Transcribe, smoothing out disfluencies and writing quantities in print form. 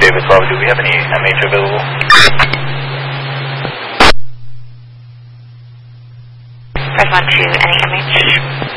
David 12, do we have any MH available? Press 1 to any MH.